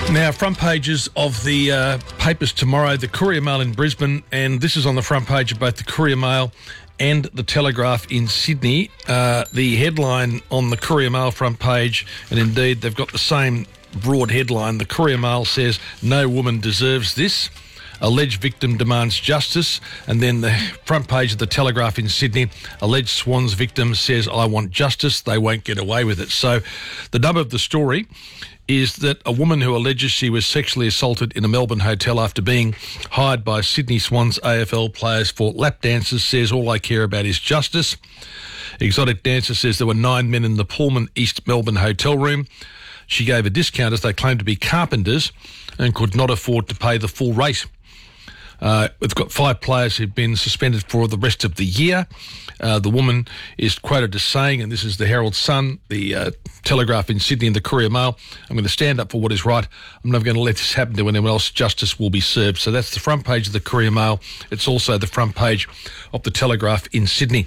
Now, front pages of the papers tomorrow, the Courier Mail in Brisbane, and this is on the front page of both the Courier Mail and the Telegraph in Sydney. The headline on the Courier Mail front page, and indeed they've got the same broad headline. The Courier Mail says, "No woman deserves this. Alleged victim demands justice." And then the front page of the Telegraph in Sydney, alleged Swans victim says, "I want justice. They won't get away with it." So the nub of the story is that a woman who alleges she was sexually assaulted in a Melbourne hotel after being hired by Sydney Swans AFL players for lap dances says, "All I care about is justice." Exotic Dancer says there were 9 men in the Pullman East Melbourne hotel room. She gave a discount as they claimed to be carpenters and could not afford to pay the full rate. We've got 5 players who've been suspended for the rest of the year. The woman is quoted as saying, and this is the Herald Sun, the Telegraph in Sydney and the Courier Mail, "I'm going to stand up for what is right. I'm never going to let this happen to anyone else. Justice will be served." So that's the front page of the Courier Mail. It's also the front page of the Telegraph in Sydney.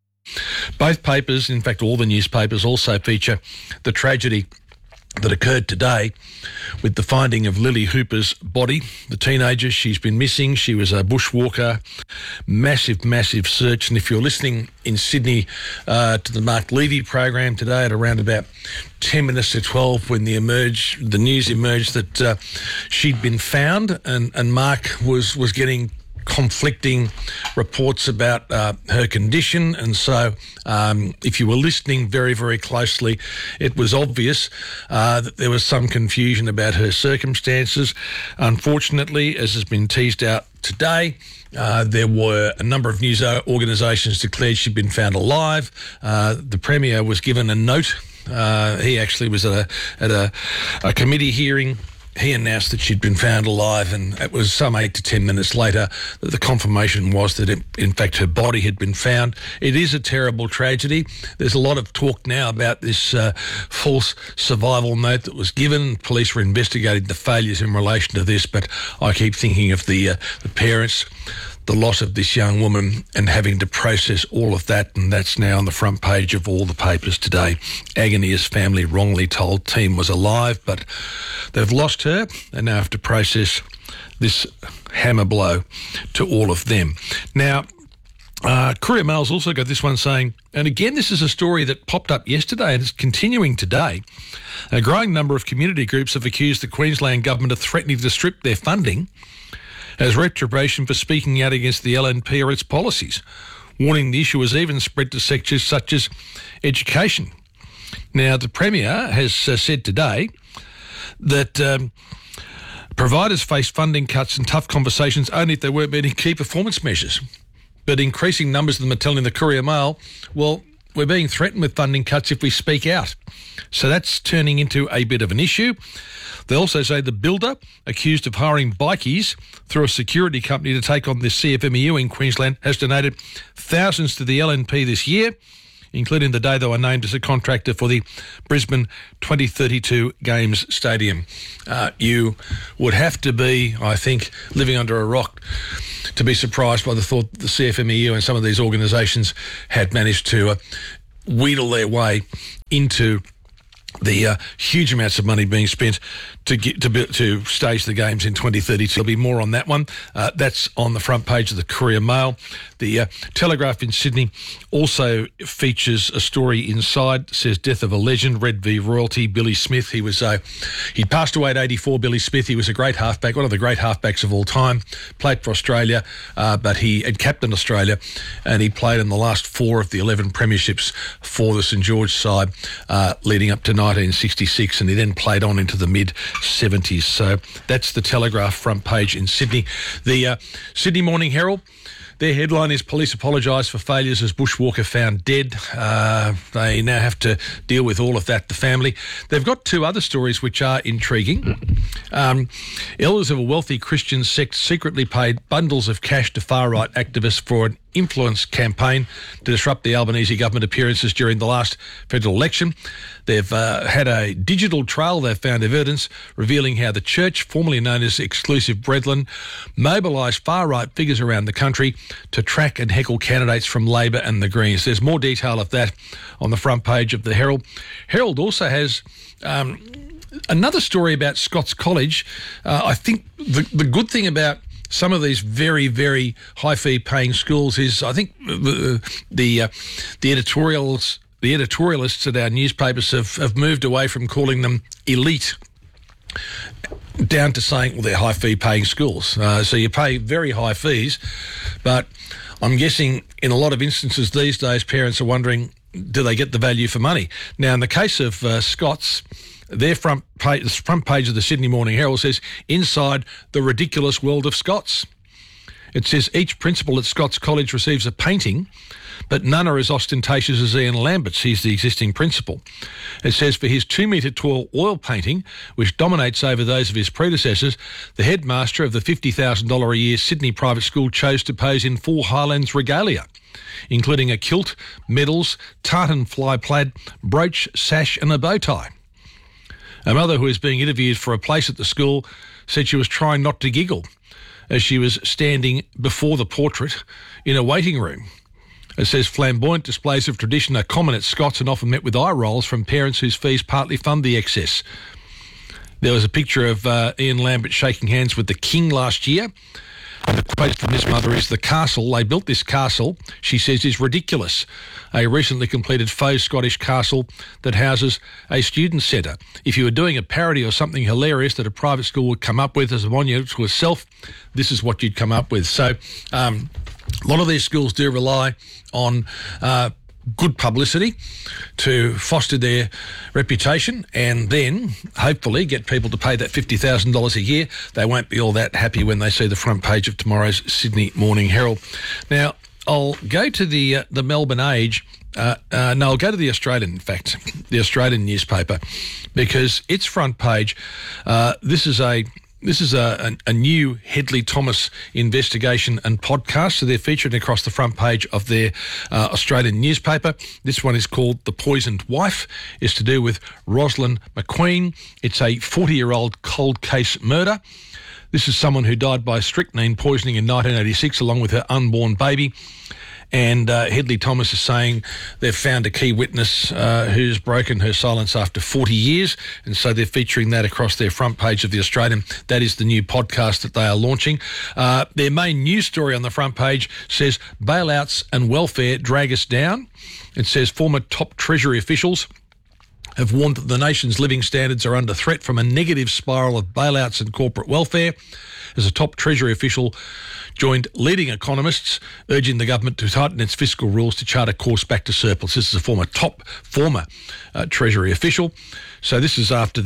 Both papers, in fact all the newspapers, also feature the tragedy that occurred today with the finding of Lily Hooper's body, the teenager. She's been missing. She was a bushwalker. Massive, massive search. And if you're listening in Sydney to the Mark Levy program today at around about 10 minutes to 12 when the news emerged that she'd been found, and Mark was getting conflicting reports about her condition, and so if you were listening very, very closely, it was obvious that there was some confusion about her circumstances. Unfortunately, as has been teased out today, there were a number of news organisations declared she'd been found alive. The Premier was given a note. He actually was at a committee hearing. He announced that she'd been found alive, and it was some 8 to 10 minutes later that the confirmation was that, in fact, her body had been found. It is a terrible tragedy. There's a lot of talk now about this false survival note that was given. Police were investigating the failures in relation to this, but I keep thinking of the parents, the loss of this young woman, and having to process all of that, and that's now on the front page of all the papers today. Agony as family wrongly told team was alive, but they've lost her and now have to process this hammer blow to all of them. Now, Courier Mail's also got this one saying, and again, this is a story that popped up yesterday and is continuing today. A growing number of community groups have accused the Queensland government of threatening to strip their funding as retribution for speaking out against the LNP or its policies, warning the issue has even spread to sectors such as education. Now, the Premier has said today that providers face funding cuts and tough conversations only if they weren't meeting key performance measures. But increasing numbers of them are telling the Courier Mail, well, we're being threatened with funding cuts if we speak out. So that's turning into a bit of an issue. They also say the builder, accused of hiring bikies through a security company to take on the CFMEU in Queensland, has donated thousands to the LNP this year, including the day they were named as a contractor for the Brisbane 2032 Games Stadium. You would have to be, I think, living under a rock to be surprised by the thought that the CFMEU and some of these organisations had managed to wheedle their way into the huge amounts of money being spent to stage the games in 2032. There'll be more on that one. That's on the front page of the Courier Mail. The Telegraph in Sydney also features a story inside. It says death of a legend, Red v Royalty, Billy Smith. He passed away at 84, Billy Smith. He was a great halfback, one of the great halfbacks of all time. Played for Australia, but he had captained Australia, and he played in the last 4 of the 11 premierships for the St George side leading up to 1966, and he then played on into the mid-70s. So that's the Telegraph front page in Sydney. The Sydney Morning Herald, their headline is "Police apologise for failures as bushwalker found dead." They now have to deal with all of that, the family. They've got 2 other stories which are intriguing. Elders of a wealthy Christian sect secretly paid bundles of cash to far-right activists for an influence campaign to disrupt the Albanese government appearances during the last federal election. They've had a digital trail. They've found evidence revealing how the church, formerly known as Exclusive Brethren, mobilised far-right figures around the country to track and heckle candidates from Labor and the Greens. There's more detail of that on the front page of the Herald. Herald also has Another story about Scots College. I think the good thing about some of these very, very high fee paying schools is I think the editorialists at our newspapers have moved away from calling them elite down to saying, well, they're high fee paying schools. So you pay very high fees, but I'm guessing in a lot of instances these days parents are wondering, do they get the value for money? Now, in the case of Scots, their front page of the Sydney Morning Herald says, inside the ridiculous world of Scots. It says each principal at Scots College receives a painting, but none are as ostentatious as Ian Lambert's. He's the existing principal. It says for his 2 metre tall oil painting, which dominates over those of his predecessors, the headmaster of the $50,000 a year Sydney private school chose to pose in full Highlands regalia, including a kilt, medals, tartan fly plaid, brooch, sash and a bow tie. A mother who was being interviewed for a place at the school said she was trying not to giggle as she was standing before the portrait in a waiting room. It says flamboyant displays of tradition are common at Scots and often met with eye rolls from parents whose fees partly fund the excess. There was a picture of Ian Lambert shaking hands with the King last year. The quote from this mother is, the castle, they built this castle, she says, is ridiculous. A recently completed faux Scottish castle that houses a student centre. If you were doing a parody or something hilarious that a private school would come up with as a monument to itself, this is what you'd come up with. So a lot of these schools do rely on good publicity to foster their reputation and then hopefully get people to pay that $50,000 a year. They won't be all that happy when they see the front page of tomorrow's Sydney Morning Herald. Now, I'll go to the Melbourne Age. I'll go to the Australian, in fact, the Australian newspaper, because its front page, this is a new Hedley Thomas investigation and podcast. So they're featured across the front page of their Australian newspaper. This one is called The Poisoned Wife. It's to do with Rosalind McQueen. It's a 40-year-old cold case murder. This is someone who died by strychnine poisoning in 1986 along with her unborn baby. And Hedley Thomas is saying they've found a key witness who's broken her silence after 40 years. And so they're featuring that across their front page of the Australian. That is the new podcast that they are launching. Their main news story on the front page says bailouts and welfare drag us down. It says former top Treasury officials have warned that the nation's living standards are under threat from a negative spiral of bailouts and corporate welfare, as a top Treasury official joined leading economists urging the government to tighten its fiscal rules to chart a course back to surplus. This is a former Treasury official. So this is after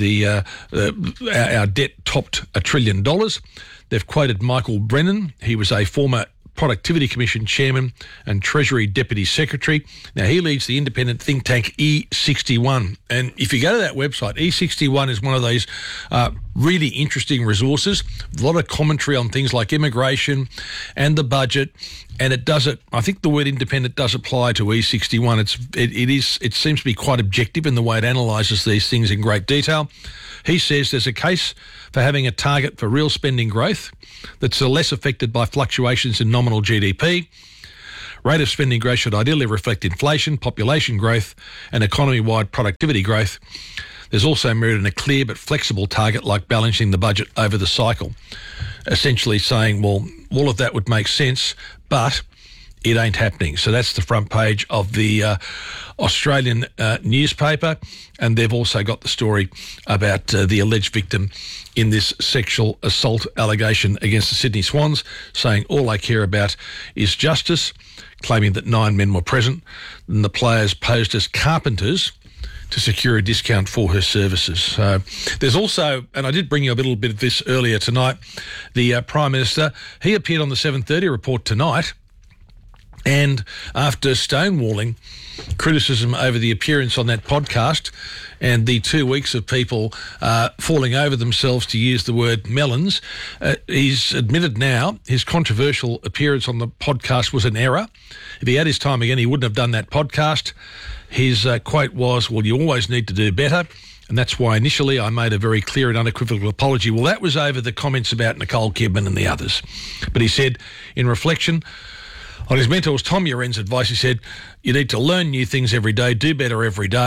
our debt topped $1 trillion. They've quoted Michael Brennan. He was a former Productivity Commission Chairman and Treasury Deputy Secretary. Now, he leads the independent think tank E61. And if you go to that website, E61 is one of those really interesting resources. A lot of commentary on things like immigration and the budget. And it does it, I think the word independent does apply to E61. It seems to be quite objective in the way it analyses these things in great detail. He says there's a case for having a target for real spending growth that's less affected by fluctuations in nominal GDP. Rate of spending growth should ideally reflect inflation, population growth and economy-wide productivity growth. There's also merit in a clear but flexible target like balancing the budget over the cycle. Essentially saying, well, all of that would make sense, but it ain't happening. So that's the front page of the Australian newspaper. And they've also got the story about the alleged victim in this sexual assault allegation against the Sydney Swans, saying all I care about is justice, claiming that 9 men were present and the players posed as carpenters to secure a discount for her services. There's also, and I did bring you a little bit of this earlier tonight, the Prime Minister, he appeared on the 7:30 report tonight. And after stonewalling criticism over the appearance on that podcast and the 2 weeks of people falling over themselves to use the word melons, he's admitted now his controversial appearance on the podcast was an error. If he had his time again, he wouldn't have done that podcast. His quote was, well, you always need to do better. And that's why initially I made a very clear and unequivocal apology. Well, that was over the comments about Nicole Kidman and the others. But he said, in reflection on his mentor's Tom Uren's advice, he said, you need to learn new things every day, do better every day,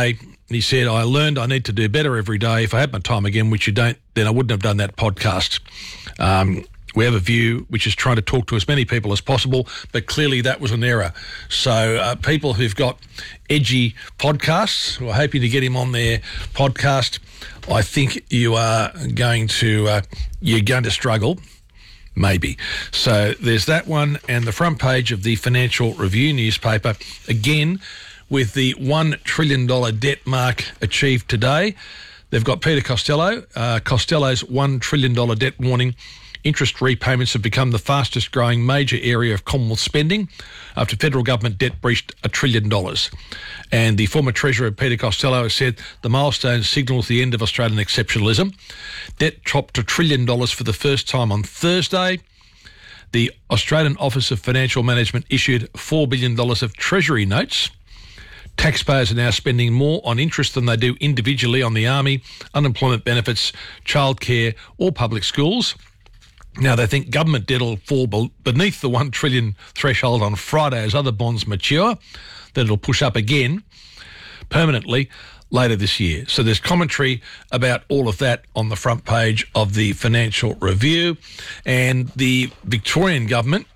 He said, I learned I need to do better every day. If I had my time again, which you don't, then I wouldn't have done that podcast. We have a view which is trying to talk to as many people as possible, but clearly that was an error. So people who've got edgy podcasts, who are hoping to get him on their podcast, I think you are going to struggle, maybe. So there's that one, and the front page of the Financial Review newspaper, again, with the $1 trillion debt mark achieved today. They've got Peter Costello. Costello's $1 trillion debt warning. Interest repayments have become the fastest growing major area of Commonwealth spending after federal government debt breached $1 trillion. And the former Treasurer, Peter Costello, has said the milestone signals the end of Australian exceptionalism. Debt dropped $1 trillion for the first time on Thursday. The Australian Office of Financial Management issued $4 billion of Treasury notes. Taxpayers are now spending more on interest than they do individually on the army, unemployment benefits, childcare or public schools. Now, they think government debt will fall beneath the $1 trillion threshold on Friday as other bonds mature, that it'll push up again permanently later this year. So there's commentary about all of that on the front page of the Financial Review. And the Victorian government,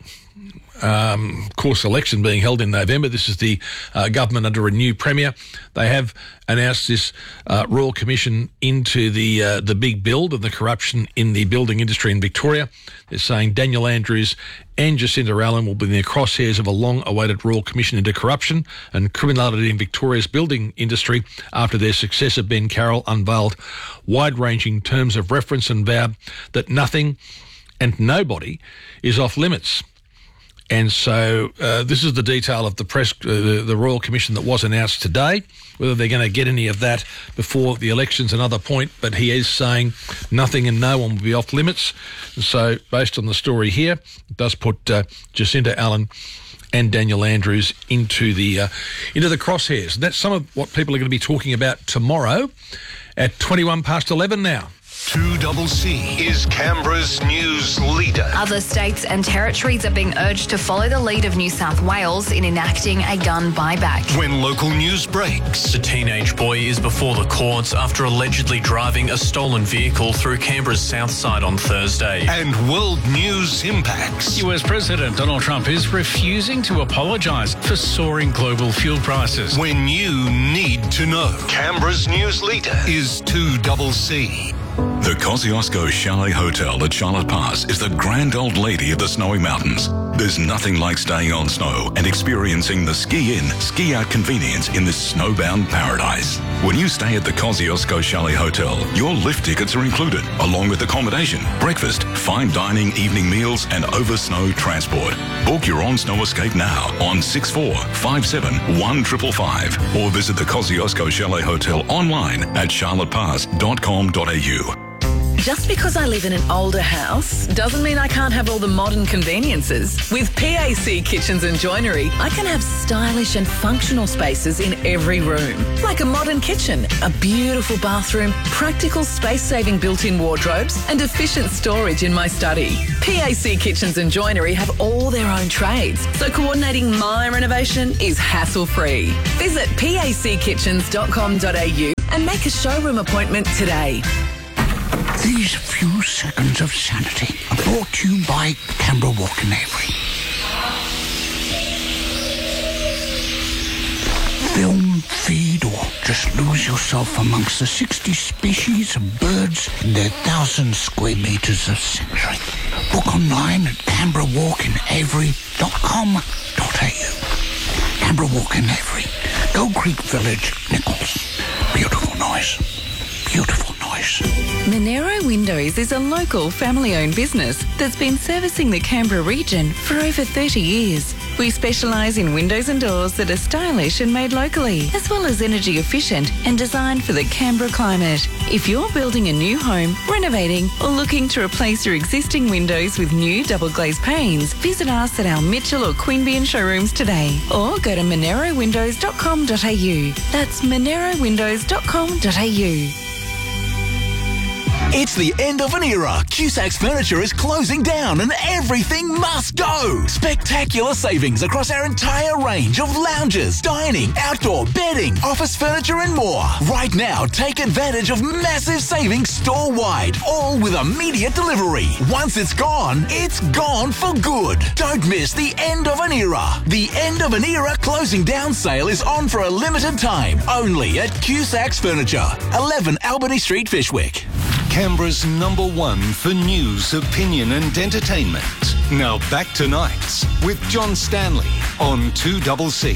of course, election being held in November. This is the government under a new premier. They have announced this Royal Commission into the big build and the corruption in the building industry in Victoria. They're saying Daniel Andrews and Jacinta Allen will be in the crosshairs of a long-awaited Royal Commission into corruption and criminality in Victoria's building industry after their successor, Ben Carroll, unveiled wide-ranging terms of reference and vowed that nothing and nobody is off limits. And so this is the detail of the Royal Commission that was announced today. Whether they're going to get any of that before the election's another point, but he is saying nothing and no one will be off limits. And so based on the story here, it does put Jacinta Allen and Daniel Andrews into the crosshairs. And that's some of what people are going to be talking about tomorrow at 21 past 11 now. 2CC is Canberra's news leader. Other states and territories are being urged to follow the lead of New South Wales in enacting a gun buyback. When local news breaks. A teenage boy is before the courts after allegedly driving a stolen vehicle through Canberra's south side on Thursday. And world news impacts. US President Donald Trump is refusing to apologise for soaring global fuel prices. When you need to know. Canberra's news leader is 2CC. The Kosciuszko Chalet Hotel at Charlotte Pass is the grand old lady of the snowy mountains. There's nothing like staying on snow and experiencing the ski-in, ski-out convenience in this snowbound paradise. When you stay at the Kosciuszko Chalet Hotel, your lift tickets are included, along with accommodation, breakfast, fine dining, evening meals, and over-snow transport. Book your on-snow escape now on 6457 1555 or visit the Kosciuszko Chalet Hotel online at charlottepass.com.au. Just because I live in an older house doesn't mean I can't have all the modern conveniences. With PAC Kitchens and Joinery, I can have stylish and functional spaces in every room. Like a modern kitchen, a beautiful bathroom, practical space-saving built-in wardrobes, and efficient storage in my study. PAC Kitchens and Joinery have all their own trades, so coordinating my renovation is hassle-free. Visit packitchens.com.au and make a showroom appointment today. These few seconds of sanity are brought to you by Canberra Walk in Avery. Film, feed, or just lose yourself amongst the 60 species of birds in their 1,000 square metres of sanctuary. Book online at canberrawalkinavery.com.au. Canberra Walk in Avery, Gold Creek Village, Nichols. Beautiful noise. Beautiful noise. Monero Windows is a local family-owned business that's been servicing the Canberra region for over 30 years. We specialise in windows and doors that are stylish and made locally, as well as energy efficient and designed for the Canberra climate. If you're building a new home, renovating, or looking to replace your existing windows with new double-glazed panes, visit us at our Mitchell or Queanbeyan showrooms today, or go to monerowindows.com.au. That's monerowindows.com.au. It's the end of an era. Cusac's Furniture is closing down and everything must go. Spectacular savings across our entire range of lounges, dining, outdoor, bedding, office furniture and more. Right now, take advantage of massive savings store-wide, all with immediate delivery. Once it's gone for good. Don't miss the end of an era. The end of an era closing down sale is on for a limited time, only at Cusac's Furniture, 11 Albany Street, Fishwick. Canberra's #1 for news, opinion and entertainment. Now back to Nights with John Stanley on 2CC.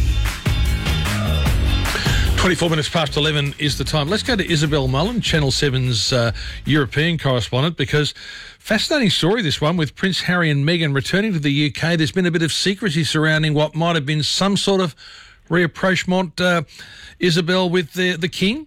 24 minutes past 11 is the time. Let's go to Isabel Mullen, Channel 7's European correspondent, because fascinating story, this one, with Prince Harry and Meghan returning to the UK. There's been a bit of secrecy surrounding what might have been some sort of rapprochement, Isabel, with the King.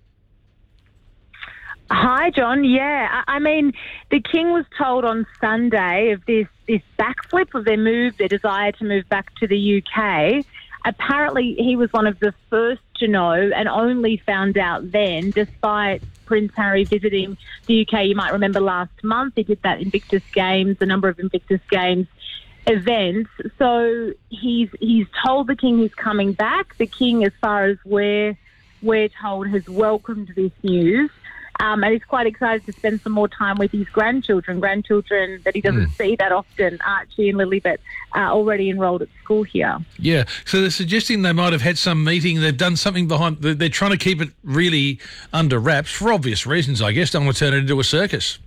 Hi, John. Yeah, I mean, the King was told on Sunday of this backflip of their desire to move back to the UK. Apparently, he was one of the first to know and only found out then, despite Prince Harry visiting the UK. You might remember last month he did that Invictus Games, a number of Invictus Games events. So he's told the King he's coming back. The King, as far as we're told, has welcomed this news. And he's quite excited to spend some more time with his grandchildren that he doesn't see that often. Archie and Lilibet are already enrolled at school here. Yeah, so they're suggesting they might have had some meeting. They've done something behind. They're trying to keep it really under wraps for obvious reasons, I guess. Don't want to turn it into a circus.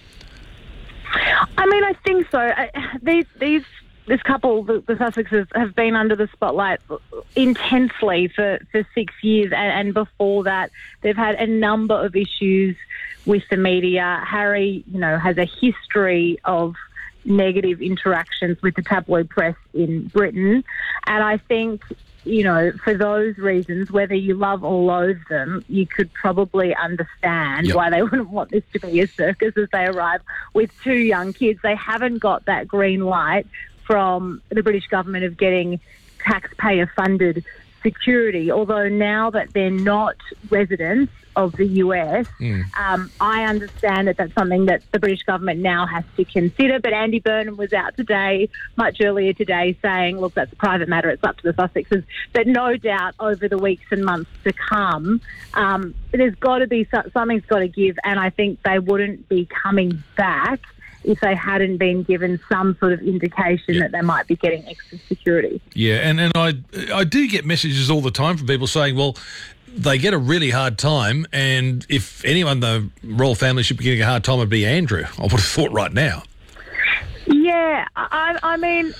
I mean, I think so. This couple, the Sussexes, have been under the spotlight intensely for 6 years, and before that, they've had a number of issues with the media. Harry, has a history of negative interactions with the tabloid press in Britain, and I think, for those reasons, whether you love or loathe them, you could probably understand why they wouldn't want this to be a circus as they arrive with 2 young kids. They haven't got that green light from the British government of getting taxpayer-funded security, although now that they're not residents of the US, I understand that that's something that the British government now has to consider. But Andy Burnham was out today, much earlier today, saying, look, that's a private matter, it's up to the Sussexes. But no doubt over the weeks and months to come, there's got to be something's got to give, and I think they wouldn't be coming back if they hadn't been given some sort of indication that they might be getting extra security. Yeah, and I do get messages all the time from people saying, well, they get a really hard time, and if anyone the royal family should be getting a hard time, it'd be Andrew. I would have thought right now. Yeah, I mean,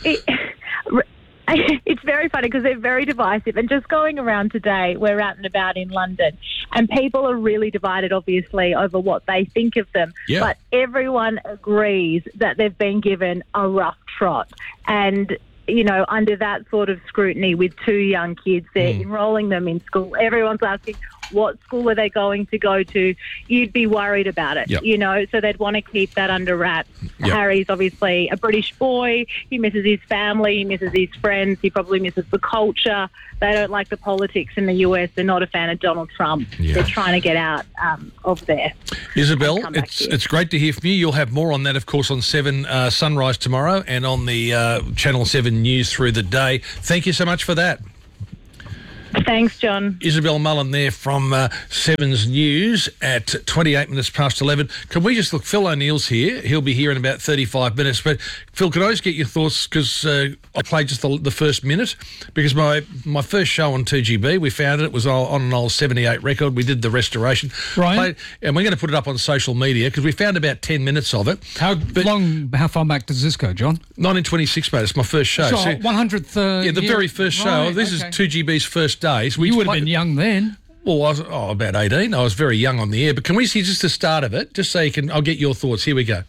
it's very funny because they're very divisive. And just going around today, we're out and about in London, and people are really divided, obviously, over what they think of them. Yeah. But everyone agrees that they've been given a rough trot. And under that sort of scrutiny with 2 young kids, they're enrolling them in school. Everyone's asking, what school are they going to go to? You'd be worried about it, so they'd want to keep that under wraps. Yep. Harry's obviously a British boy. He misses his family. He misses his friends. He probably misses the culture. They don't like the politics in the US. They're not a fan of Donald Trump. Yeah. They're trying to get out of there. Isabel, it's great to hear from you. You'll have more on that, of course, on 7 Sunrise tomorrow and on the Channel 7 News through the day. Thank you so much for that. Thanks, John. Isabel Mullen there from 7's News at 28 minutes past 11. Can we just look, Phil O'Neill's here. He'll be here in about 35 minutes. But, Phil, can I just get your thoughts? Because I played just the first minute. Because my first show on 2GB, we found it was on an old 78 record. We did the restoration. Right. And we're going to put it up on social media because we found about 10 minutes of it. How far back does this go, John? 1926, mate. It's my first show. So 100th yeah, the very first show. Right, this is 2GB's first days. You would have been young then. Well, I was about 18. I was very young on the air. But can we see just the start of it? Just so you can... I'll get your thoughts. Here we go.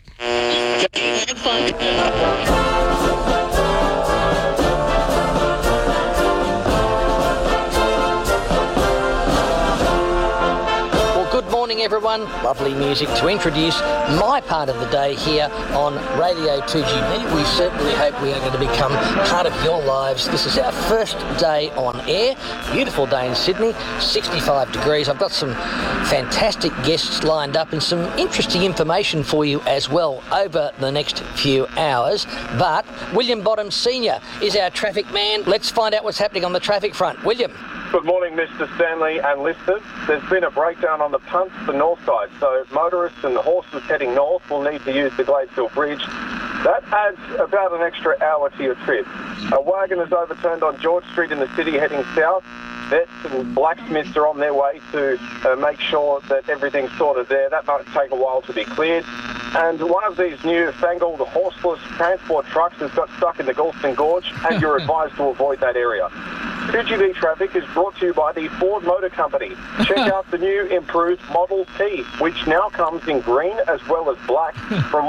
everyone. Lovely music to introduce my part of the day here on Radio 2GB. We certainly hope we are going to become part of your lives. This is our first day on air. Beautiful day in Sydney, 65 degrees. I've got some fantastic guests lined up and some interesting information for you as well over the next few hours. But William Bottom Senior is our traffic man. Let's find out what's happening on the traffic front. William. Good morning, Mr. Stanley and listeners. There's been a breakdown on the punts, the north side, so motorists and horses heading north will need to use the Gladesville Bridge. That adds about an extra hour to your trip. A wagon is overturned on George Street in the city heading south. Vets and blacksmiths are on their way to make sure that everything's sorted there. That might take a while to be cleared. And one of these new fangled horseless transport trucks has got stuck in the Galston Gorge, and you're advised to avoid that area. 2GB Traffic is brought to you by the Ford Motor Company. Check out the new improved Model T, which now comes in green as well as black from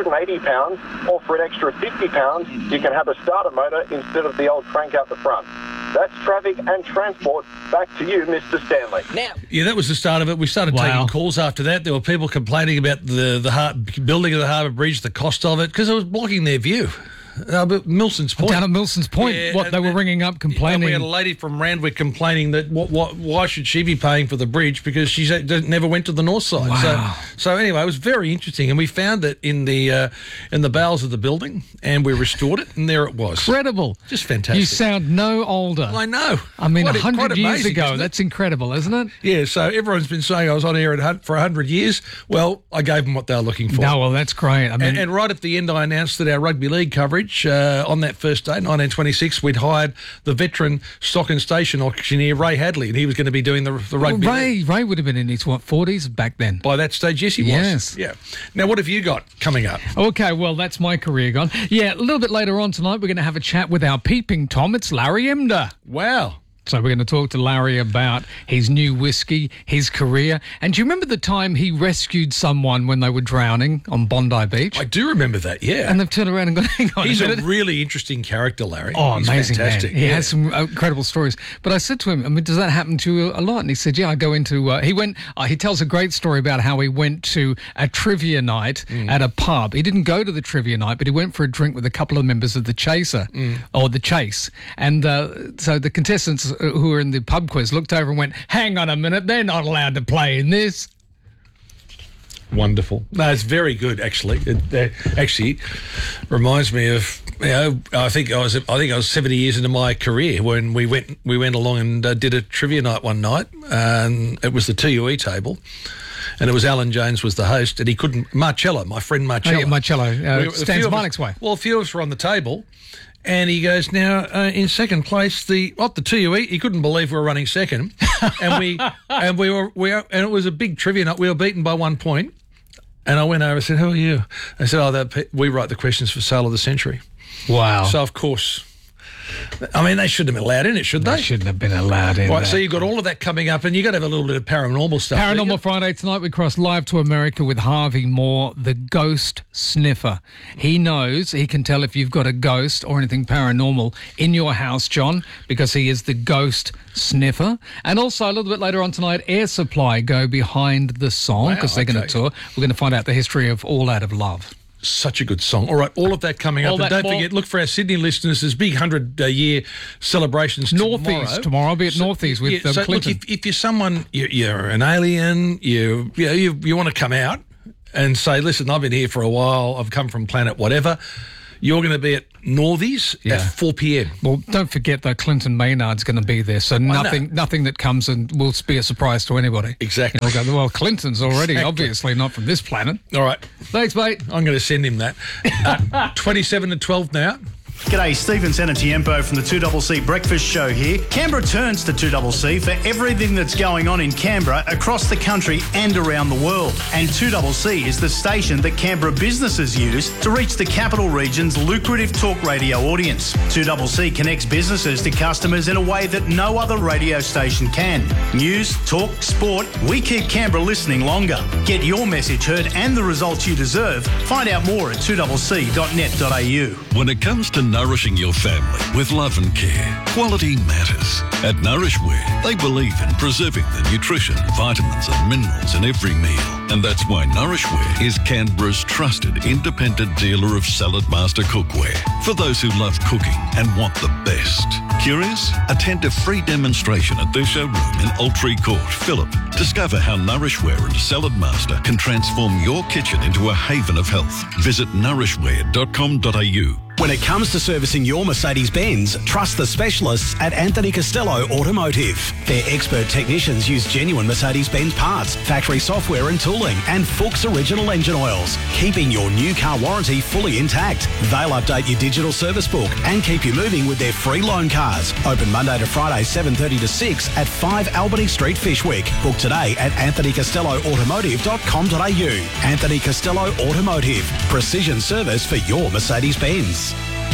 £180, or for an extra £50, you can have a starter motor instead of the old crank out the front. That's traffic and transport. Back to you, Mr. Stanley. Yeah, that was the start of it. We started taking calls after that. There were people complaining about the building of the Harbour Bridge, the cost of it, because it was blocking their view. But Milson's Point. Down at Milson's Point, they were ringing up complaining. And we had a lady from Randwick complaining that why should she be paying for the bridge because she never went to the north side. Wow. So anyway, it was very interesting, and we found it in the bowels of the building, and we restored it, and there it was. Incredible. Just fantastic. You sound no older. I know. I mean, Quite 100 years amazing, ago. isn't it? That's incredible, isn't it? Yeah, so everyone's been saying I was on air for 100 years. Well, I gave them what they were looking for. No, well, that's great. I mean, and right at the end, I announced that our rugby league coverage on that first day, 1926, we'd hired the veteran stock and station auctioneer Ray Hadley, and he was going to be doing the rugby league. Ray would have been in his 40s back then. By that stage, yes, he was. Yes. Yeah. Now, what have you got coming up? Okay, well, that's my career gone. Yeah, a little bit later on tonight, we're going to have a chat with our peeping Tom. It's Larry Emder. Wow. So we're going to talk to Larry about his new whiskey, his career. And do you remember the time he rescued someone when they were drowning on Bondi Beach? I do remember that, yeah. And they've turned around and gone, hang on He's a minute. a really interesting character, Larry. Oh, He's amazing, fantastic. man. He has some incredible stories. But I said to him, I mean, does that happen to you a lot? And he said, yeah, I go into... he tells a great story about how he went to a trivia night at a pub. He didn't go to the trivia night, but he went for a drink with a couple of members of the Chaser, or the Chase. And so the contestants who were in the pub quiz looked over and went, hang on a minute, they're not allowed to play in this. Wonderful. No, it's very good, actually. It actually reminds me of, I think I was 70 years into my career when we went along and did a trivia night one night, and it was the TUE table. And it was Alan Jones was the host, and he couldn't... Marcello, my friend Marcello. Oh, yeah, Marcello. Stands Marnix way. Well, a few of us were on the table, and he goes, now, in second place, the TUE, he couldn't believe we were running second. And it was a big trivia night. We were beaten by 1 point. And I went over and said, who are you? They said, we write the questions for Sale of the Century. Wow. So, of course... I mean, they shouldn't have been allowed in it, should they? They shouldn't have been allowed in. Right, so you've got all of that coming up, and you've got to have a little bit of paranormal stuff. Paranormal Friday tonight, we cross live to America with Harvey Moore, the ghost sniffer. He knows, he can tell if you've got a ghost or anything paranormal in your house, John, because he is the ghost sniffer. And also, a little bit later on tonight, Air Supply go behind the song, because they're going to tour. We're going to find out the history of All Out of Love. Such a good song. All right, all of that coming up. And don't forget, look for our Sydney listeners. There's big 100-year celebrations Northies tomorrow. I'll be at Northies with Clinton. Look, if you're someone, you're an alien, you want to come out and say, listen, I've been here for a while, I've come from planet whatever, you're going to be at Northies at 4 p.m. Well, don't forget that Clinton Maynard's going to be there, so nothing that comes and will be a surprise to anybody. Exactly. They'll go, well, Clinton's already obviously not from this planet. All right. Thanks, mate. I'm going to send him that. 27 to 12 now. G'day, Stephen Senatiempo from the 2CC Breakfast Show here. Canberra turns to 2CC for everything that's going on in Canberra, across the country and around the world. And 2CC is the station that Canberra businesses use to reach the capital region's lucrative talk radio audience. 2CC connects businesses to customers in a way that no other radio station can. News, talk, sport, we keep Canberra listening longer. Get your message heard and the results you deserve. Find out more at 2cc.net.au. When it comes to nourishing your family with love and care. Quality matters. At Nourishware, they believe in preserving the nutrition, vitamins and minerals in every meal. And that's why Nourishware is Canberra's trusted independent dealer of Salad Master cookware. For those who love cooking and want the best. Curious? Attend a free demonstration at their showroom in Altree Court, Phillip. Discover how Nourishware and Salad Master can transform your kitchen into a haven of health. Visit nourishware.com.au. When it comes to servicing your Mercedes-Benz, trust the specialists at Anthony Costello Automotive. Their expert technicians use genuine Mercedes-Benz parts, factory software and tooling, and Fuchs original engine oils, keeping your new car warranty fully intact. They'll update your digital service book and keep you moving with their free loan cars. Open Monday to Friday, 7:30 to 6 at 5 Albany Street, Fishwick. Book today at anthonycostelloautomotive.com.au. Anthony Costello Automotive. Precision service for your Mercedes-Benz.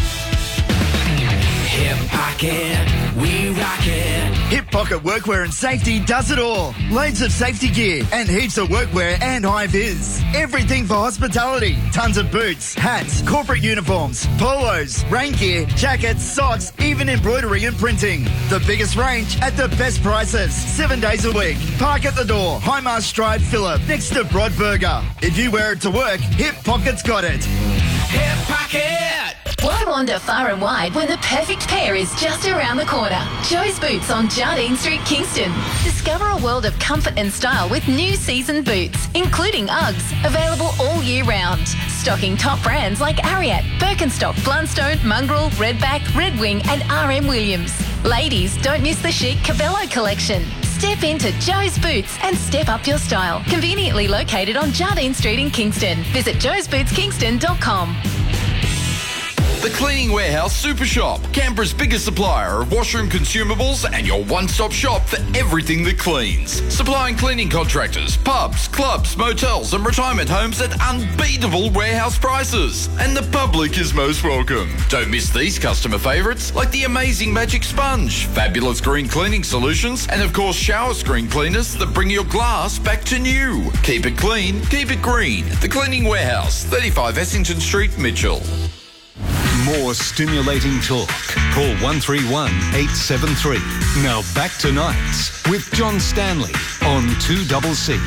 Hip Pocket, we rock it. Hip Pocket Workwear and Safety does it all. Loads of safety gear and heaps of workwear and high-vis. Everything for hospitality. Tons of boots, hats, corporate uniforms, polos, rain gear, jackets, socks, even embroidery and printing. The biggest range at the best prices. 7 days a week. Park at the door. Highmast Drive, Phillip, next to Broadburger. If you wear it to work, Hip Pocket's got it. Hip Pocket! Why wander far and wide when the perfect pair is just around the corner? Joe's Boots on Jardine Street, Kingston. Discover a world of comfort and style with new season boots, including Uggs, available all year round. Stocking top brands like Ariat, Birkenstock, Blundstone, Mongrel, Redback, Red Wing and RM Williams. Ladies, don't miss the chic Cabello collection. Step into Joe's Boots and step up your style. Conveniently located on Jardine Street in Kingston. Visit joesbootskingston.com. The Cleaning Warehouse Super Shop, Canberra's biggest supplier of washroom consumables and your one-stop shop for everything that cleans. Supplying cleaning contractors, pubs, clubs, motels and retirement homes at unbeatable warehouse prices. And the public is most welcome. Don't miss these customer favourites like the amazing Magic Sponge, fabulous green cleaning solutions and of course shower screen cleaners that bring your glass back to new. Keep it clean, keep it green. The Cleaning Warehouse, 35 Essington Street, Mitchell. More stimulating talk. Call 131 873. Now back to Nights with John Stanley on 2CC.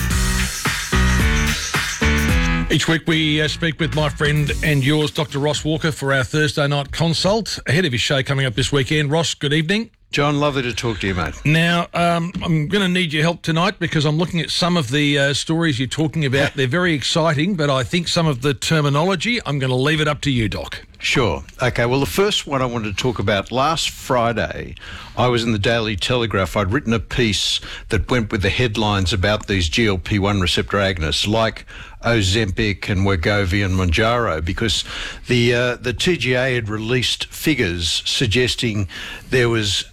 Each week we speak with my friend and yours, Dr. Ross Walker, for our Thursday night consult ahead of his show coming up this weekend. Ross, good evening. John, lovely to talk to you, mate. Now, I'm going to need your help tonight because I'm looking at some of the stories you're talking about. They're very exciting, but I think some of the terminology, I'm going to leave it up to you, Doc. Sure. Okay, well, the first one I wanted to talk about, last Friday, I was in the Daily Telegraph. I'd written a piece that went with the headlines about these GLP-1 receptor agonists like Ozempic and Wegovy and Mounjaro, because the TGA had released figures suggesting there was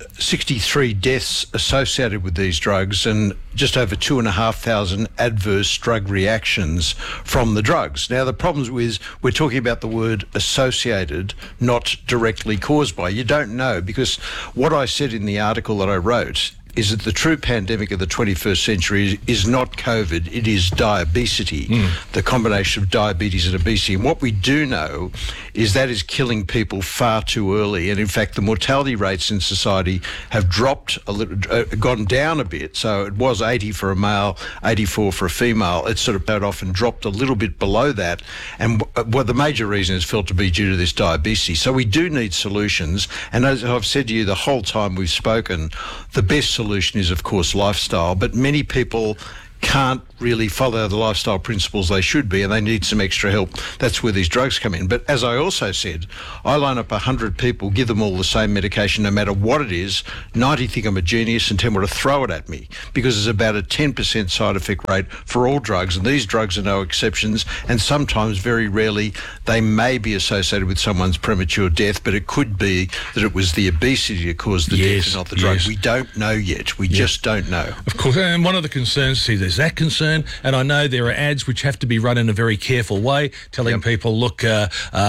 63 deaths associated with these drugs and just over 2,500 adverse drug reactions from the drugs. Now, the problem is we're talking about the word associated, not directly caused by. You don't know, because what I said in the article that I wrote is that the true pandemic of the 21st century is not COVID, it is diabesity, the combination of diabetes and obesity. And what we do know is that is killing people far too early. And in fact, the mortality rates in society have dropped a little, gone down a bit. So it was 80 for a male, 84 for a female. It's sort of paid off and dropped a little bit below that. And what the major reason is felt to be due to this diabetes. So we do need solutions. And as I've said to you the whole time we've spoken, the best solution is, of course, lifestyle, but many people can't really follow the lifestyle principles they should be, and they need some extra help. That's where these drugs come in. But as I also said, I line up 100 people, give them all the same medication, no matter what it is. 90 think I'm a genius and 10 want to throw it at me, because there's about a 10% side effect rate for all drugs, and these drugs are no exceptions. And sometimes, very rarely, they may be associated with someone's premature death, but it could be that it was the obesity that caused the death and not the drug. We don't know yet. We just don't know. Of course, and one of the concerns, see, there's that concern, concern. And I know there are ads which have to be run in a very careful way, telling people, look, there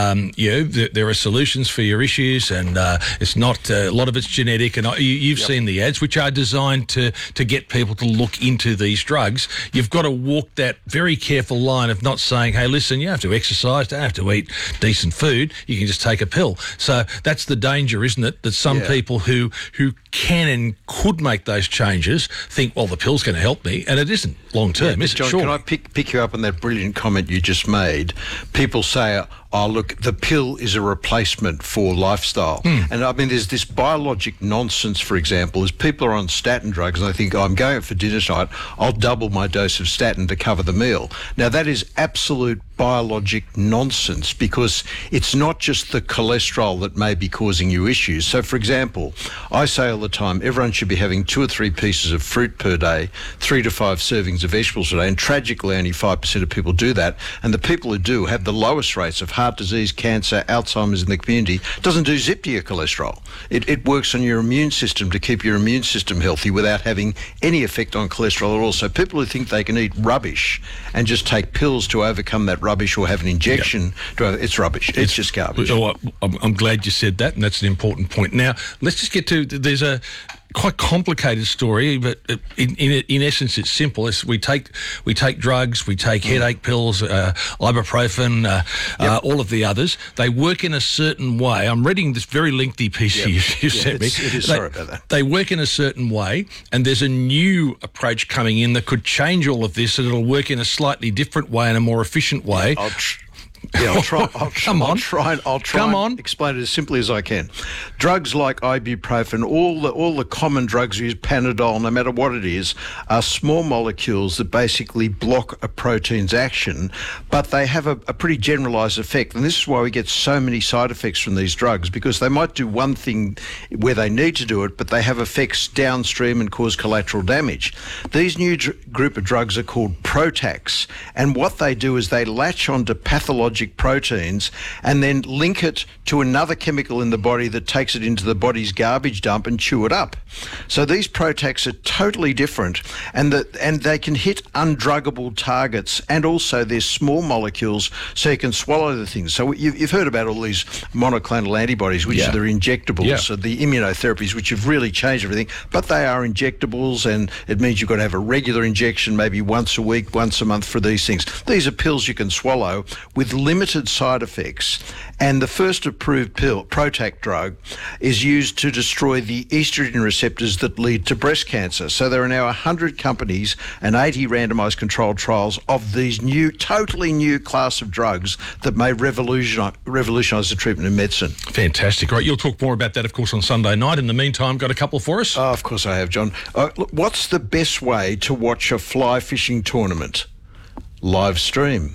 are solutions for your issues, and it's not a lot of it's genetic. And you've seen the ads, which are designed to get people to look into these drugs. You've got to walk that very careful line of not saying, hey, listen, you have to exercise, don't have to eat decent food, you can just take a pill. So that's the danger, isn't it? That some people who can and could make those changes think, well, the pill's going to help me, and it isn't long term, is it? John, Sure. can I pick you up on that brilliant comment you just made? People say, oh, look, the pill is a replacement for lifestyle. And I mean, there's this biologic nonsense, for example, as people are on statin drugs and they think, oh, I'm going out for dinner tonight, I'll double my dose of statin to cover the meal. Now, that is absolute biologic nonsense, because it's not just the cholesterol that may be causing you issues. So, for example, I say all the time, everyone should be having 2 or 3 pieces of fruit per day, 3 to 5 servings of vegetables a day, and tragically only 5% of people do that. And the people who do have the lowest rates of heart disease, cancer, Alzheimer's in the community. It doesn't do zip to your cholesterol. It works on your immune system to keep your immune system healthy without having any effect on cholesterol at all. So people who think they can eat rubbish and just take pills to overcome that rubbish or have an injection, it's rubbish. It's just garbage. Oh, I'm glad you said that, and that's an important point. Now, let's just get to, there's a quite complicated story, but in essence, it's simple. We take drugs, we take headache pills, ibuprofen, all of the others. They work in a certain way. I'm reading this very lengthy piece you sent me. It is. Sorry about that. They work in a certain way, and there's a new approach coming in that could change all of this, and it'll work in a slightly different way and a more efficient way. I'll try and explain it as simply as I can. Drugs like ibuprofen, all the common drugs we use, Panadol, no matter what it is, are small molecules that basically block a protein's action, but they have a pretty generalised effect. And this is why we get so many side effects from these drugs, because they might do one thing where they need to do it, but they have effects downstream and cause collateral damage. These new group of drugs are called PROTACs, and what they do is they latch onto pathologic proteins and then link it to another chemical in the body that takes it into the body's garbage dump and chew it up. So these PROTACs are totally different, and they can hit undruggable targets, and also they're small molecules, so you can swallow the things. So you've heard about all these monoclonal antibodies, which are the injectables, so the immunotherapies, which have really changed everything, but they are injectables, and it means you've got to have a regular injection, maybe once a week, once a month for these things. These are pills you can swallow with limited side effects, and the first approved pill, PROTAC drug, is used to destroy the estrogen receptors that lead to breast cancer. So there are now 100 companies and 80 randomised controlled trials of these totally new class of drugs that may revolutionise the treatment of medicine. Fantastic. Right, you'll talk more about that, of course, on Sunday night. In the meantime, got a couple for us? Oh, of course I have, John. Look, what's the best way to watch a fly fishing tournament? Live stream.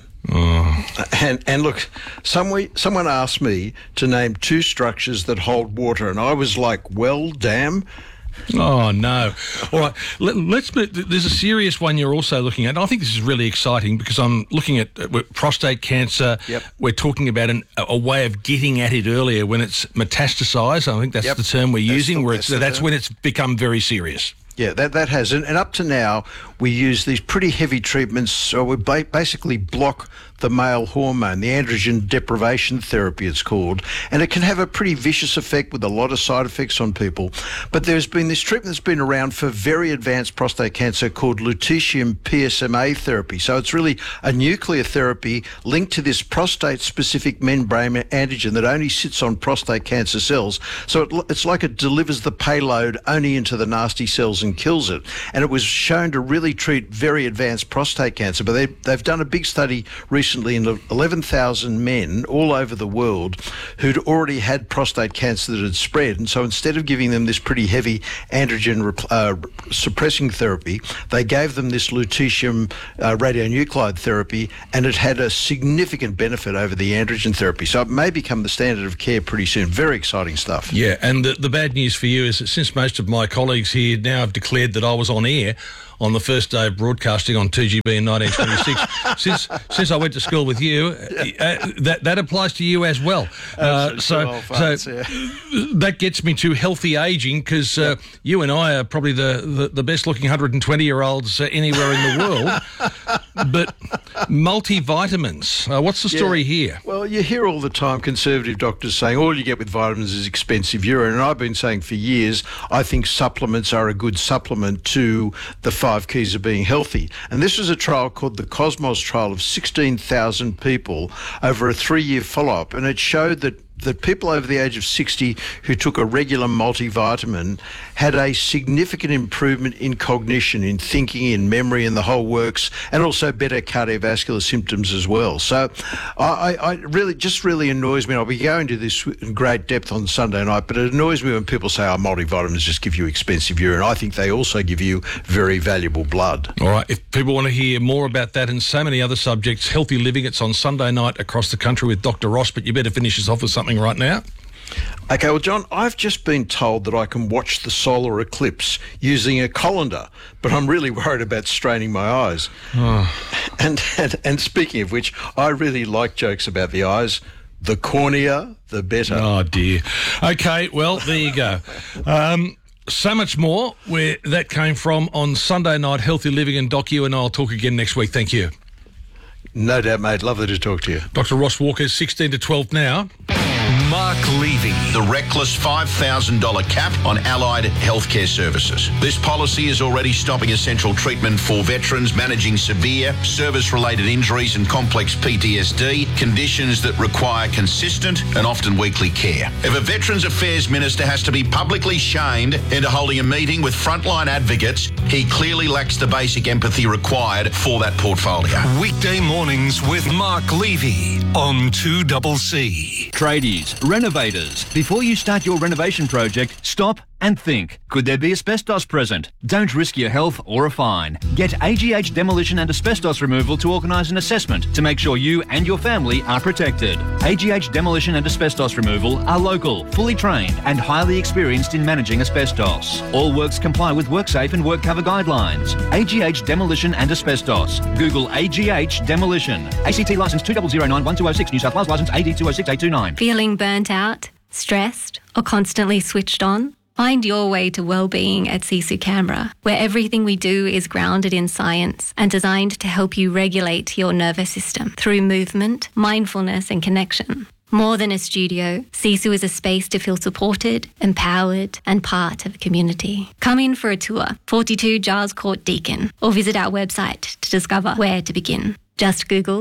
And look, someone asked me to name 2 structures that hold water, and I was like, well, damn. Oh, no. All right, let's move. There's a serious one you're also looking at. I think this is really exciting because I'm looking at prostate cancer. We're talking about a way of getting at it earlier when it's metastasised. I think that's the term we're using, that's when it's become very serious. Yeah, that has. And up to now, we use these pretty heavy treatments. So we basically block the male hormone, the androgen deprivation therapy it's called, and it can have a pretty vicious effect with a lot of side effects on people. But there's been this treatment that's been around for very advanced prostate cancer called lutetium PSMA therapy. So it's really a nuclear therapy linked to this prostate-specific membrane antigen that only sits on prostate cancer cells. So it's like it delivers the payload only into the nasty cells and kills it. And it was shown to really treat very advanced prostate cancer. But they've done a big study recently in 11,000 men all over the world who'd already had prostate cancer that had spread. And so instead of giving them this pretty heavy androgen suppressing therapy, they gave them this lutetium radionuclide therapy, and it had a significant benefit over the androgen therapy. So it may become the standard of care pretty soon. Very exciting stuff. Yeah, and the bad news for you is that since most of my colleagues here now have declared that I was on air, on the first day of broadcasting on 2GB in 1926. since I went to school with you, that applies to you as well. So that gets me to healthy ageing, because you and I are probably the best looking 120-year-olds anywhere in the world. But multivitamins, what's the story here? Well, you hear all the time conservative doctors saying all you get with vitamins is expensive urine, and I've been saying for years I think supplements are a good supplement to the 5 keys of being healthy. And this was a trial called the Cosmos trial of 16,000 people over a 3-year follow-up, and it showed that people over the age of 60 who took a regular multivitamin had a significant improvement in cognition, in thinking, in memory, and the whole works, and also better cardiovascular symptoms as well. So I really annoys me. I'll be going to this in great depth on Sunday night, but it annoys me when people say, multivitamins just give you expensive urine. I think they also give you very valuable blood. All right, if people want to hear more about that and so many other subjects, healthy living, it's on Sunday night across the country with Dr. Ross, but you better finish us off with something right now. Okay, well, John, I've just been told that I can watch the solar eclipse using a colander, but I'm really worried about straining my eyes. Oh. And speaking of which, I really like jokes about the eyes. The cornea, the better. Oh, dear. Okay, well, there you go. So much more where that came from on Sunday night, Healthy Living, and Doc, you and I'll talk again next week. Thank you. No doubt, mate. Lovely to talk to you. Dr. Ross Walker, 16 to 12 now. Mark Levy, the reckless $5,000 cap on allied healthcare services. This policy is already stopping essential treatment for veterans managing severe service-related injuries and complex PTSD, conditions that require consistent and often weekly care. If a Veterans Affairs Minister has to be publicly shamed into holding a meeting with frontline advocates, he clearly lacks the basic empathy required for that portfolio. Weekday mornings with Mark Levy on 2CC. Tradies, renovators. Before you start your renovation project, stop and think. Could there be asbestos present? Don't risk your health or a fine. Get AGH Demolition and Asbestos Removal to organise an assessment to make sure you and your family are protected. AGH Demolition and Asbestos Removal are local, fully trained and highly experienced in managing asbestos. All works comply with WorkSafe and WorkCover guidelines. AGH Demolition and Asbestos. Google AGH Demolition. ACT licence 2009-1206, New South Wales licence AD 206829. Feeling burnt out, stressed, or constantly switched on? Find your way to well-being at Sisu Canberra, where everything we do is grounded in science and designed to help you regulate your nervous system through movement, mindfulness and connection. More than a studio, Sisu is a space to feel supported, empowered and part of a community. Come in for a tour, 42 Giles Court, Deakin, or visit our website to discover where to begin. Just Google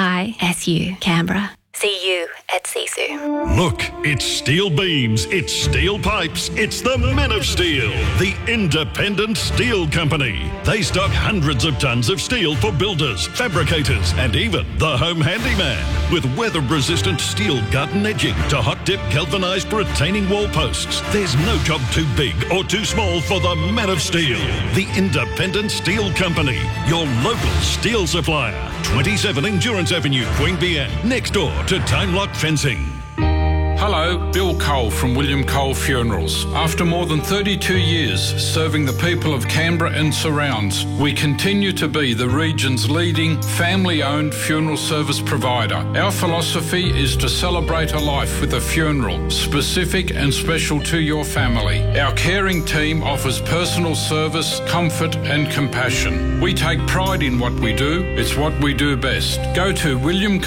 SISU Canberra. See you at Sisu. Look, it's steel beams, it's steel pipes, it's the Men of Steel, the independent steel company. They stock hundreds of tons of steel for builders, fabricators, and even the home handyman. With weather-resistant steel garden edging to hot-dip galvanised retaining wall posts, there's no job too big or too small for the Men of Steel, the independent steel company, your local steel supplier. 27 Endurance Avenue, Queanbeyan, next door to Time Lock Fencing. Hello, Bill Cole from William Cole Funerals. After more than 32 years serving the people of Canberra and surrounds, we continue to be the region's leading family-owned funeral service provider. Our philosophy is to celebrate a life with a funeral, specific and special to your family. Our caring team offers personal service, comfort and compassion. We take pride in what we do. It's what we do best. Go to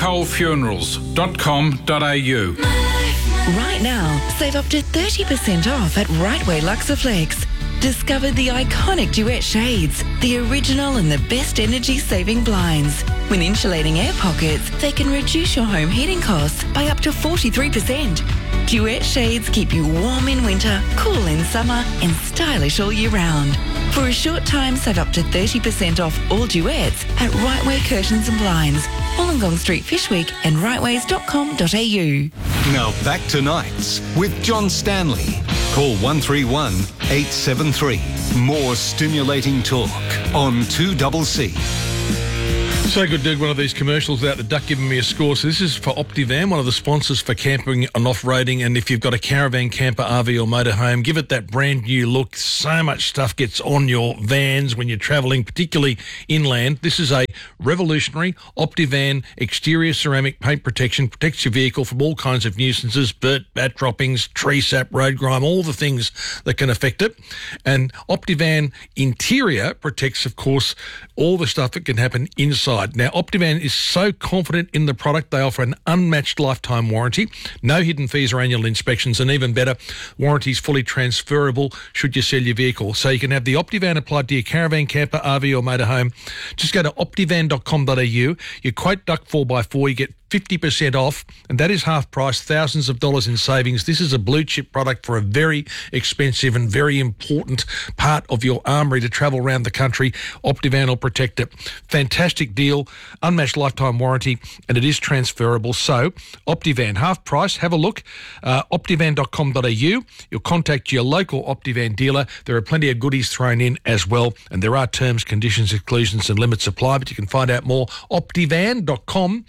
williamcolefunerals.com.au. Right now, save up to 30% off at Rightway Luxaflex. Discover the iconic Duet shades, the original and the best energy-saving blinds. When insulating air pockets, they can reduce your home heating costs by up to 43%. Duet shades keep you warm in winter, cool in summer, and stylish all year round. For a short time, save up to 30% off all Duets at Rightway Curtains and Blinds, Wollongong Street, Fishwick, and rightways.com.au. Now back to Nights with John Stanley. Call 131 873. More stimulating talk on 2CC. So good doing one of these commercials without the duck giving me a score. So this is for Optivan, one of the sponsors for camping and off-roading. And if you've got a caravan, camper, RV or motorhome, give it that brand new look. So much stuff gets on your vans when you're travelling, particularly inland. This is a revolutionary Optivan exterior ceramic paint protection. Protects your vehicle from all kinds of nuisances, dirt, bat droppings, tree sap, road grime, all the things that can affect it. And Optivan interior protects, of course, all the stuff that can happen inside. Now, Optivan is so confident in the product, they offer an unmatched lifetime warranty, no hidden fees or annual inspections, and even better, warranties fully transferable should you sell your vehicle. So you can have the Optivan applied to your caravan, camper, RV or motorhome. Just go to optivan.com.au. You quote Duck 4x4, you get 50% off, and that is half price, thousands of dollars in savings. This is a blue chip product for a very expensive and very important part of your armoury to travel around the country. Optivan will protect it. Fantastic deal, unmatched lifetime warranty, and it is transferable. So, Optivan, half price, have a look. Optivan.com.au. You'll contact your local Optivan dealer. There are plenty of goodies thrown in as well, and there are terms, conditions, exclusions and limits apply, but you can find out more. Optivan.com.au.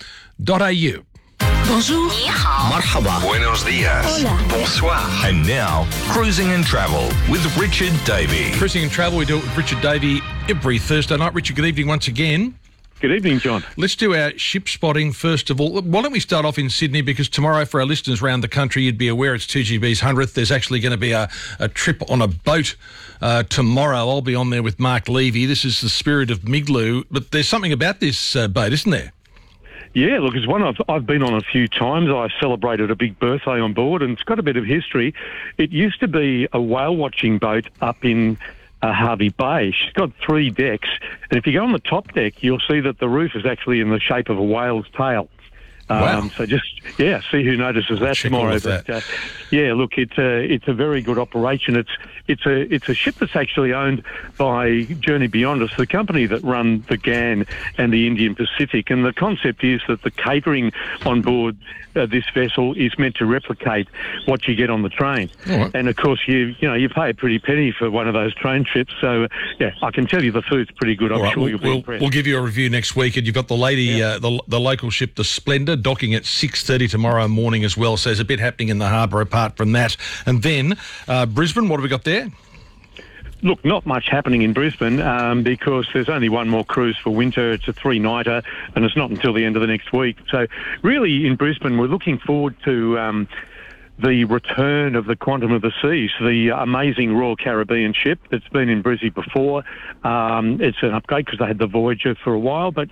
Bonjour. Marhaba. Buenos dias. Hola. Bonsoir. And now, Cruising and Travel with Richard Davey. Cruising and Travel, we do it with Richard Davey every Thursday night. Richard, good evening once again. Good evening, John. Let's do our ship spotting first of all. Why don't we start off in Sydney, because tomorrow for our listeners around the country, you'd be aware it's 2GB's 100th. There's actually going to be a trip on a boat tomorrow. I'll be on there with Mark Levy. This is the Spirit of Migloo, but there's something about this boat, isn't there? Yeah, look, it's one I've been on a few times. I celebrated a big birthday on board, and it's got a bit of history. It used to be a whale-watching boat up in Hervey Bay. She's got 3 decks, and if you go on the top deck, you'll see that the roof is actually in the shape of a whale's tail. Wow. So just, see who notices that tomorrow. But, look, it's a very good operation. It's a ship that's actually owned by Journey Beyond Us, the company that run the GAN and the Indian Pacific. And the concept is that the catering on board this vessel is meant to replicate what you get on the train. Right. And of course, you pay a pretty penny for one of those train trips. So I can tell you the food's pretty good. I'm sure you'll be impressed. We'll give you a review next week, and you've got the lady, the local ship, the Splendor, docking at 6:30 tomorrow morning as well. So there's a bit happening in the harbour apart from that. And then Brisbane, what have we got there? Look, not much happening in Brisbane because there's only one more cruise for winter. It's a 3-nighter, and it's not until the end of the next week. So really in Brisbane, we're looking forward to the return of the Quantum of the Seas, the amazing Royal Caribbean ship that's been in Brizzy before. It's an upgrade because they had the Voyager for a while, but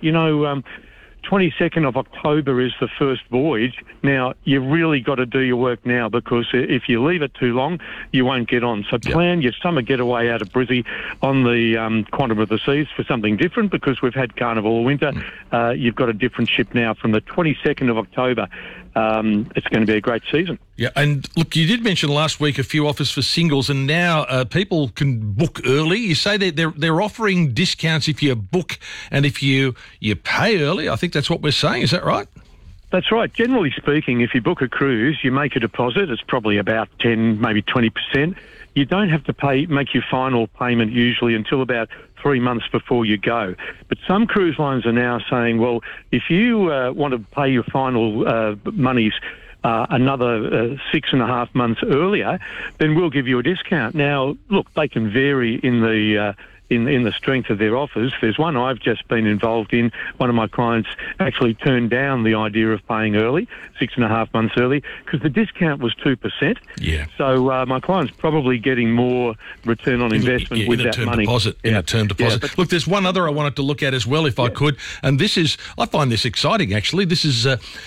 22nd of October is the first voyage. Now, you've really got to do your work now, because if you leave it too long, you won't get on. So plan your summer getaway out of Brizzy on the Quantum of the Seas for something different, because we've had Carnival all winter. You've got a different ship now from the 22nd of October. It's going to be a great season. Yeah, and look, you did mention last week a few offers for singles, and now people can book early. You say they're offering discounts if you book and if you pay early. I think that's what we're saying. Is that right? That's right. Generally speaking, if you book a cruise, you make a deposit. It's probably about 10, maybe 20%. You don't have to make your final payment usually until about 3 months before you go. But some cruise lines are now saying, well, if you want to pay your final monies another 6.5 months earlier, then we'll give you a discount. Now, look, they can vary in the in the strength of their offers. There's one I've just been involved in. One of my clients actually turned down the idea of paying early, 6.5 months early, because the discount was 2%. Yeah. So my client's probably getting more return on investment with that money. In a term deposit. Look, there's one other I wanted to look at as well, if I could, and this is, I find this exciting actually. This is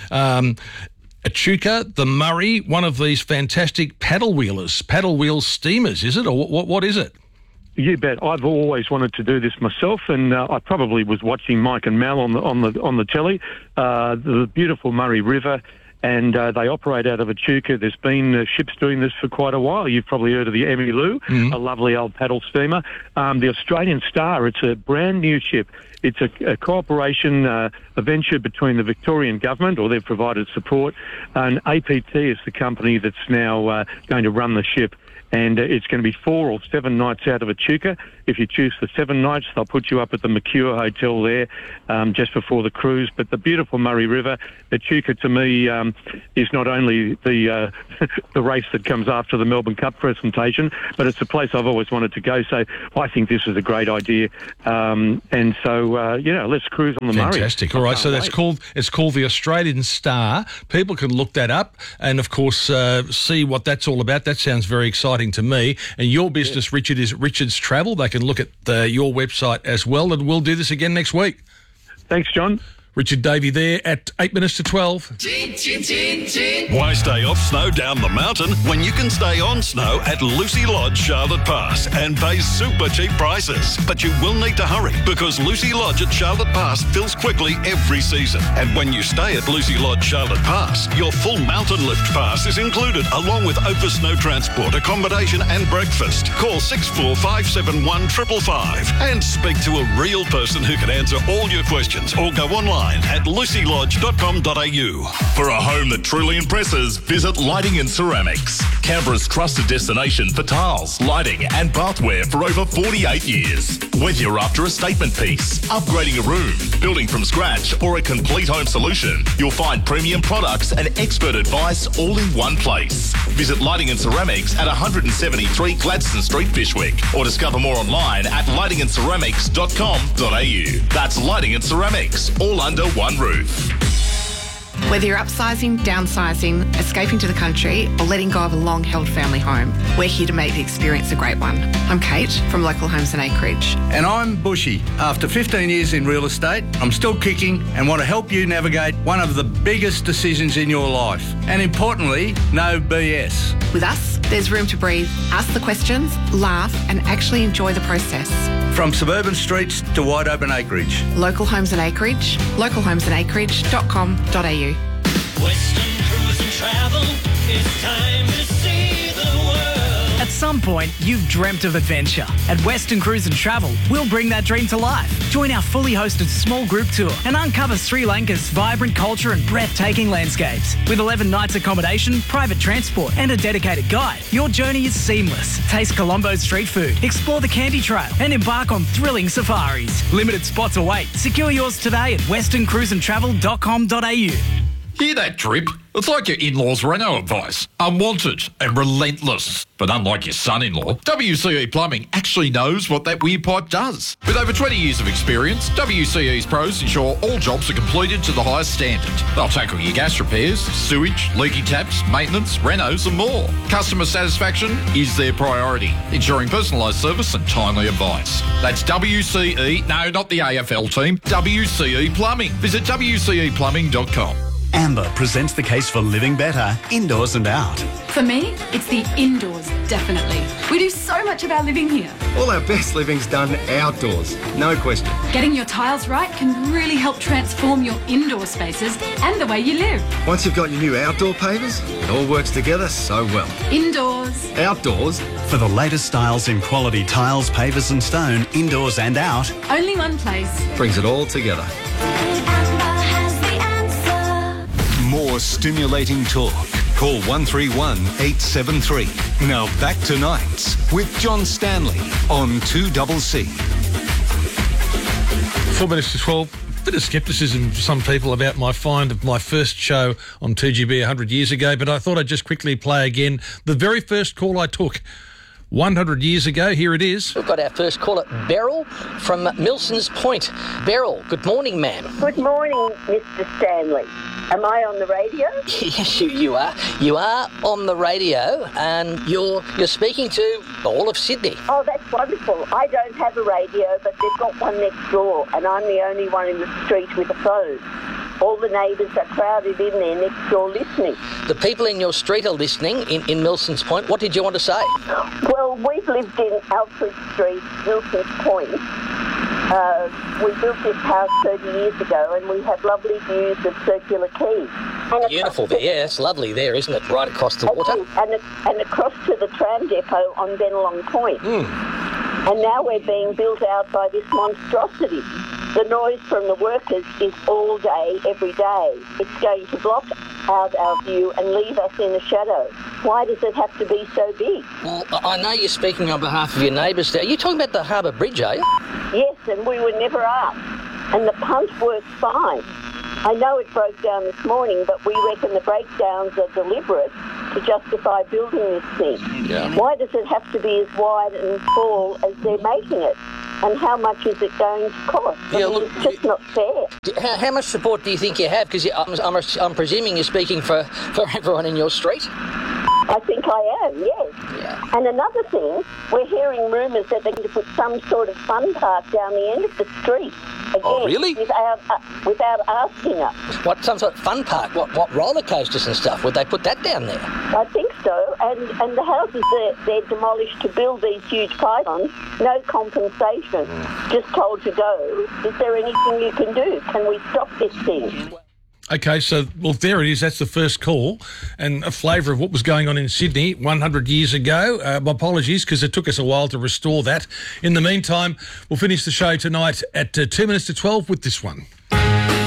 Echuca, the Murray, one of these fantastic paddle wheel steamers, is it, or what is it? You bet. I've always wanted to do this myself, and I probably was watching Mike and Mel on the telly, the beautiful Murray River, and they operate out of Echuca. There's been ships doing this for quite a while. You've probably heard of the Emmylou, a lovely old paddle steamer. The Australian Star, it's a brand new ship. It's a cooperation, a venture between the Victorian government, or they've provided support, and APT is the company that's now going to run the ship. and it's going to be 4 or 7 nights out of Echuca. If you choose the 7 nights, they'll put you up at the Mercure Hotel there just before the cruise. But the beautiful Murray River, Echuca to me is not only the the race that comes after the Melbourne Cup presentation, but it's a place I've always wanted to go. So I think this is a great idea. And so, let's cruise on the Murray. Fantastic. All right, so it's called the Australian Star. People can look that up and, of course, see what that's all about. That sounds very exciting to me. And your business, Richard, is Richard's Travel. They can look at your website as well, and we'll do this again next week. Thanks, John. Richard Davey there at 8 minutes to 12. Why stay off snow down the mountain when you can stay on snow at Lucy Lodge, Charlotte Pass, and pay super cheap prices? But you will need to hurry because Lucy Lodge at Charlotte Pass fills quickly every season. And when you stay at Lucy Lodge, Charlotte Pass, your full mountain lift pass is included along with OPA snow transport, accommodation and breakfast. Call 6457 555 and speak to a real person who can answer all your questions or go online at lucylodge.com.au. For a home that truly impresses, visit Lighting and Ceramics, Canberra's trusted destination for tiles, lighting and bathware for over 48 years. Whether you're after a statement piece, upgrading a room, building from scratch or a complete home solution, you'll find premium products and expert advice all in one place. Visit Lighting and Ceramics at 173 Gladstone Street, Fyshwick, or discover more online at lightingandceramics.com.au. That's Lighting and Ceramics, all under one roof. Whether you're upsizing, downsizing, escaping to the country, or letting go of a long-held family home, we're here to make the experience a great one. I'm Kate from Local Homes and Acreage. And I'm Bushy. After 15 years in real estate, I'm still kicking and want to help you navigate one of the biggest decisions in your life. And importantly, no BS. With us, there's room to breathe, ask the questions, laugh, and actually enjoy the process. From suburban streets to wide open acreage. Local Homes and Acreage, localhomesandacreage.com.au. Western Cruise and Travel, it's time to see the world. At some point, you've dreamt of adventure. At Western Cruise and Travel, we'll bring that dream to life. Join our fully hosted small group tour and uncover Sri Lanka's vibrant culture and breathtaking landscapes. With 11 nights accommodation, private transport and a dedicated guide, your journey is seamless. Taste Colombo's street food, explore the Candy Trail and embark on thrilling safaris. Limited spots await. Secure yours today at westerncruiseandtravel.com.au. Hear that drip? It's like your in-laws' reno advice. Unwanted and relentless. But unlike your son-in-law, WCE Plumbing actually knows what that weird pipe does. With over 20 years of experience, WCE's pros ensure all jobs are completed to the highest standard. They'll tackle your gas repairs, sewage, leaky taps, maintenance, renos and more. Customer satisfaction is their priority, ensuring personalised service and timely advice. That's WCE, no, not the AFL team, WCE Plumbing. Visit WCEplumbing.com. Amber presents the case for living better, indoors and out. For me, it's the indoors, definitely. We do so much of our living here. All our best living's done outdoors, no question. Getting your tiles right can really help transform your indoor spaces and the way you live. Once you've got your new outdoor pavers, it all works together so well. Indoors. Outdoors. For the latest styles in quality tiles, pavers and stone, indoors and out. Only one place. Brings it all together. More stimulating talk. Call 131 873. Now back to Nights with John Stanley on 2CC. 4 minutes to 12. Bit of scepticism for some people about my find of my first show on 2GB 100 years ago, but I thought I'd just quickly play again the very first call I took 100 years ago. Here it is. We've got our first caller, Beryl from Milson's Point. Beryl, good morning, ma'am. Good morning, Mr. Stanley. Am I on the radio? Yes, you are. You are on the radio, and you're speaking to all of Sydney. Oh, that's wonderful. I don't have a radio, but they've got one next door, and I'm the only one in the street with a phone. All the neighbours are crowded in there next door listening. The people in your street are listening in Milson's Point. What did you want to say? Well, we've lived in Alfred Street, Milson's Point. We built this house 30 years ago, and we have lovely views of Circular Quay. Beautiful there. Yeah, it's lovely there, isn't it? Right across the water. And across to the tram depot on Bennelong Point. And now we're being built out by this monstrosity. The noise from the workers is all day, every day. It's going to block out our view and leave us in the shadow. Why does it have to be so big? Well, I know you're speaking on behalf of your neighbours there. Are you talking about the Harbour Bridge, are you? Yes, and we were never asked. And the pump works fine. I know it broke down this morning, but we reckon the breakdowns are deliberate to justify building this thing. Yeah. Why does it have to be as wide and tall as they're making it? And how much is it going to cost? It's just not fair. How much support do you think you have? Because I'm presuming you're speaking for everyone in your street? I think I am, yes. Yeah. And another thing, we're hearing rumours that they're going to put some sort of fun park down the end of the street. Again, Oh, really? Without asking us. What, some sort of fun park? What roller coasters and stuff? Would they put that down there? I think so. And the houses they're demolished to build these huge pylons, no compensation, just told to go. Is there anything you can do? Can we stop this thing? Okay, so, well, there it is. That's the first call and a flavour of what was going on in Sydney 100 years ago. My apologies, because it took us a while to restore that. In the meantime, we'll finish the show tonight at 2 minutes to 12 with this one.